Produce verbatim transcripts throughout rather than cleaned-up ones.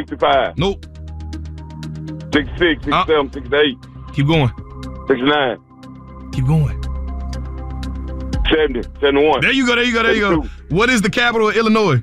sixty-five. Nope. sixty-six, sixty-seven, uh, sixty-eight. Keep going. sixty-nine. Keep going. seventy, seventy-one. There you go, there you go, there you go. What is the capital of Illinois?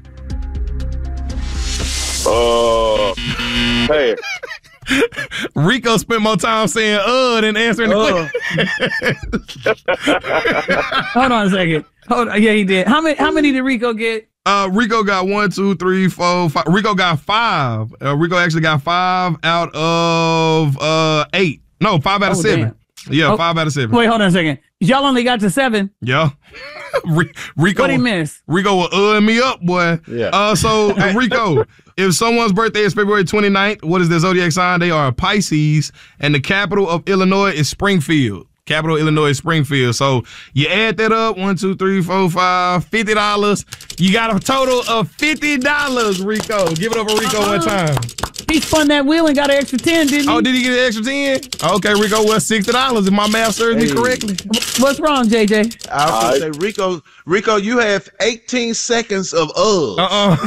Uh, hey. Rico spent more time saying uh than answering the uh. question. Hold on a second. Hold on. Yeah, he did. How many? How many did Rico get? Uh, Rico got one, two, three, four, five. Rico got five. Uh, Rico actually got five out of uh eight. No, five out of oh, seven. Damn. Yeah, oh, five out of seven. Wait, hold on a second. Y'all only got to seven. Yeah. Rico. What he miss? Rico will uh me up, boy. Yeah. Uh, so uh, Rico, if someone's birthday is February twenty-ninth, what is their zodiac sign? They are a Pisces, and the capital of Illinois is Springfield. Capital Illinois is Springfield. So you add that up, one, two, three, four, five, fifty dollars. You got a total of fifty dollars, Rico. Give it up for Rico uh-huh. one time. He spun that wheel and got an extra ten, didn't he? Oh, did he get an extra ten? Okay, Rico, well, sixty dollars if my math serves hey. me correctly. What's wrong, J J? I was going to say, Rico, Rico, you have eighteen seconds of uh. Uh-uh.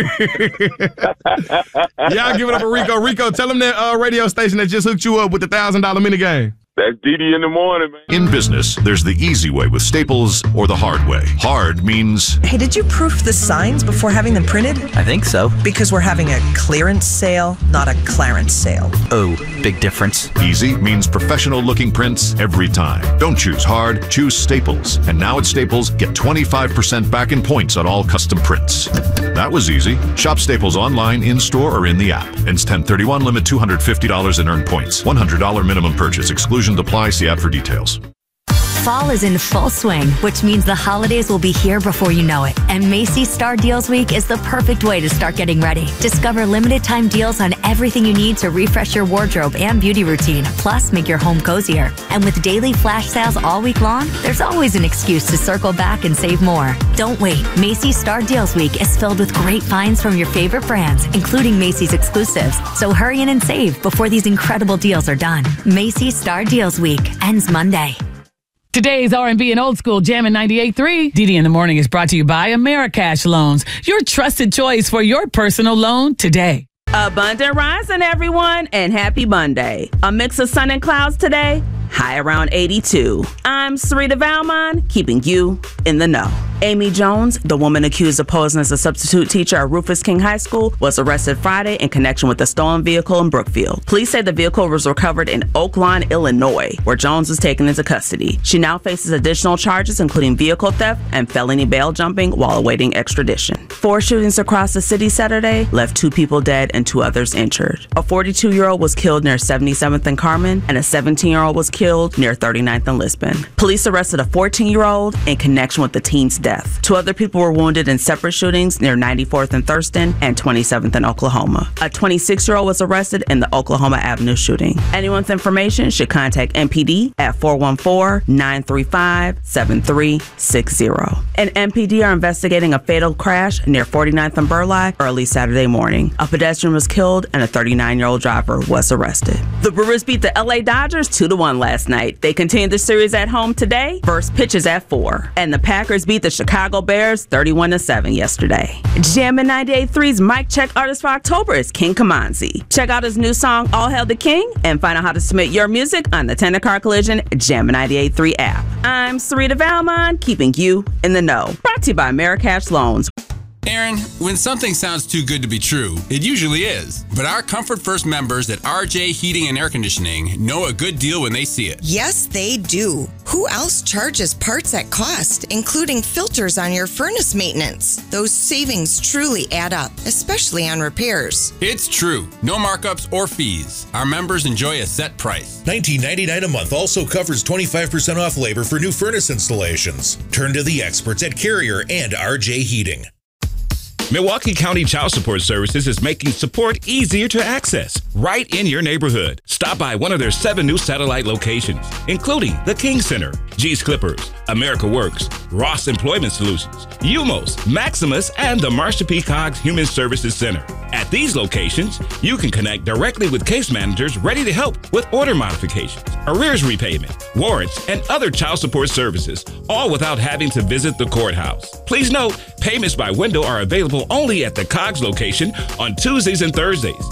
Y'all give it up for Rico. Rico, tell him that uh, radio station that just hooked you up with the one thousand dollars minigame. That's Didi in the morning, man. In business, there's the easy way with Staples or the hard way. Hard means... Hey, did you proof the signs before having them printed? I think so. Because we're having a clearance sale, not a Clarence sale. Oh, big difference. Easy means professional-looking prints every time. Don't choose hard, choose Staples. And now at Staples, get twenty-five percent back in points on all custom prints. That was easy. Shop Staples online, in-store, or in the app. Ends ten thirty-one, limit two hundred fifty dollars in earned points. one hundred dollars minimum purchase. Exclusion apply. See app for details. Fall is in full swing, which means the holidays will be here before you know it. And Macy's Star Deals Week is the perfect way to start getting ready. Discover limited time deals on everything you need to refresh your wardrobe and beauty routine, plus make your home cozier. And with daily flash sales all week long, there's always an excuse to circle back and save more. Don't wait. Macy's Star Deals Week is filled with great finds from your favorite brands, including Macy's exclusives. So hurry in and save before these incredible deals are done. Macy's Star Deals Week ends Monday. Today's R and B and Old School Jammin' ninety-eight point three. Didi in the Morning is brought to you by Americash Loans, your trusted choice for your personal loan today. Abundant rising, everyone, and happy Monday. A mix of sun and clouds today, high around eighty-two. I'm Sarita Valmon, keeping you in the know. Amy Jones, the woman accused of posing as a substitute teacher at Rufus King High School, was arrested Friday in connection with a stolen vehicle in Brookfield. Police say the vehicle was recovered in Oak Lawn, Illinois, where Jones was taken into custody. She now faces additional charges, including vehicle theft and felony bail jumping while awaiting extradition. Four shootings across the city Saturday left two people dead and two others injured. A forty-two-year-old was killed near seventy-seventh and Carmen, and a seventeen-year-old was killed near thirty-ninth and Lisbon. Police arrested a fourteen-year-old in connection with the teen's death. Two other people were wounded in separate shootings near ninety-fourth and Thurston and twenty-seventh in Oklahoma. A twenty-six-year-old was arrested in the Oklahoma Avenue shooting. Anyone's information should contact M P D at four one four, nine three five, seven three six zero. And M P D are investigating a fatal crash near forty-ninth and Burleigh early Saturday morning. A pedestrian was killed and a thirty-nine-year-old driver was arrested. The Brewers beat the L A Dodgers two to one last night. They continue the series at home today. First pitch is at four. And the Packers beat the Chicago Bears thirty-one to seven yesterday. Jammin' ninety-eight point three's Mic Check Artist for October is King Kamanzi. Check out his new song, All Hail the King, and find out how to submit your music on the Tender Car Collision Jammin' ninety-eight point three app. I'm Sarita Valmon, keeping you in the know. Brought to you by Americash Loans. Aaron, when something sounds too good to be true, it usually is. But our Comfort First members at R J Heating and Air Conditioning know a good deal when they see it. Yes, they do. Who else charges parts at cost, including filters on your furnace maintenance? Those savings truly add up, especially on repairs. It's true. No markups or fees. Our members enjoy a set price. nineteen ninety-nine dollars a month also covers twenty-five percent off labor for new furnace installations. Turn to the experts at Carrier and R J Heating. Milwaukee County Child Support Services is making support easier to access right in your neighborhood. Stop by one of their seven new satellite locations, including the King Center, G's Clippers, America Works, Ross Employment Solutions, Umos, Maximus, and the Marsha P. Coggs Human Services Center. At these locations, you can connect directly with case managers ready to help with order modifications, arrears repayment, warrants, and other child support services, all without having to visit the courthouse. Please note, payments by window are available only at the Coggs location on Tuesdays and Thursdays.